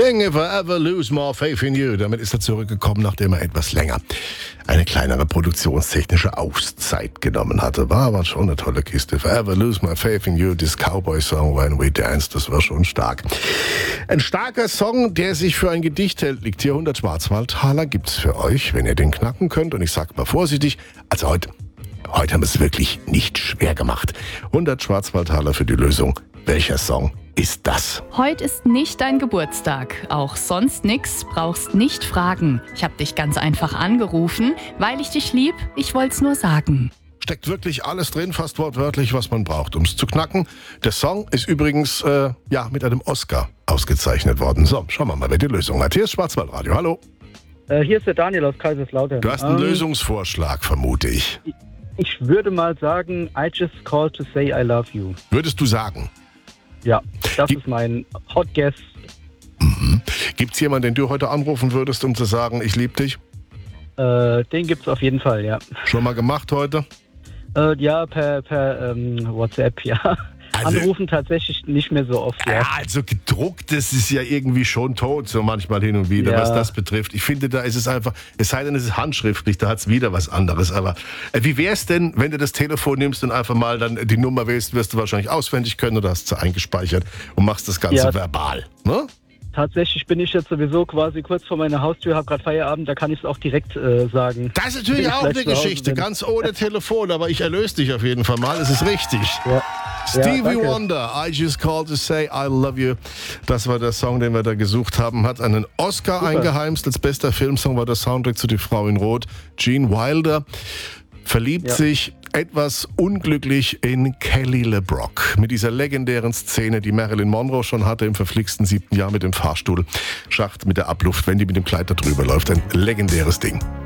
Sting If I Ever Lose My Faith in You. Damit ist er zurückgekommen, nachdem er etwas länger eine kleinere produktionstechnische Auszeit genommen hatte. War aber schon eine tolle Kiste. If I Ever Lose My Faith in You, this Cowboy-Song When We Dance, das war schon stark. Ein starker Song, der sich für ein Gedicht hält, liegt hier. 100 Schwarzwaldtaler gibt's für euch, wenn ihr den knacken könnt. Und ich sag mal vorsichtig, also heute haben wir es wirklich nicht schwer gemacht. 100 Schwarzwaldtaler für die Lösung. Welcher Song ist das? Heute ist nicht dein Geburtstag. Auch sonst nix, brauchst nicht fragen. Ich hab dich ganz einfach angerufen, weil ich dich lieb, ich wollt's nur sagen. Steckt wirklich alles drin, fast wortwörtlich, was man braucht, um es zu knacken. Der Song ist übrigens mit einem Oscar ausgezeichnet worden. So, schauen wir mal, wer die Lösung hat. Hier ist Schwarzwaldradio, hallo. Hier ist der Daniel aus Kaiserslautern. Du hast einen Lösungsvorschlag, vermute ich. Ich würde mal sagen, I just called to say I love you. Würdest du sagen? Ja, das ist mein Hot Guess. Gibt es jemanden, den du heute anrufen würdest, um zu sagen, ich liebe dich? Den gibt's auf jeden Fall, ja. Schon mal gemacht heute? Ja, per WhatsApp, ja. Also, Anrufen tatsächlich nicht mehr so oft, ja. Ja, also gedruckt, das ist ja irgendwie schon tot, so manchmal hin und wieder, Ja. was das betrifft. Ich finde, da ist es einfach, es sei denn, es ist handschriftlich, da hat es wieder was anderes. Aber wie wäre es denn, wenn du das Telefon nimmst und einfach mal dann die Nummer wählst, wirst du wahrscheinlich auswendig können oder hast sie eingespeichert und machst das Ganze verbal, ne? Tatsächlich bin ich jetzt sowieso quasi kurz vor meiner Haustür, habe gerade Feierabend, da kann ich es auch direkt sagen. Das ist natürlich auch eine Geschichte, ganz ohne Telefon, aber ich erlöse dich auf jeden Fall mal, es ist richtig. Ja. Stevie danke. Wonder, I Just Called to Say I Love You. Das war der Song, den wir da gesucht haben. Hat einen Oscar eingeheimst. Als bester Filmsong war der Soundtrack zu Die Frau in Rot. Gene Wilder verliebt sich etwas unglücklich in Kelly LeBrock. Mit dieser legendären Szene, die Marilyn Monroe schon hatte im verflixten 7. Jahr mit dem Fahrstuhlschacht mit der Abluft, wenn die mit dem Kleid da drüber läuft. Ein legendäres Ding.